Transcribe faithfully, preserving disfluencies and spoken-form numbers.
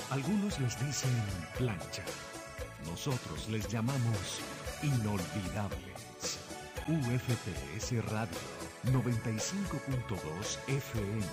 Algunos les dicen plancha. Nosotros les llamamos inolvidables. U F P S Radio noventa y cinco punto dos F M.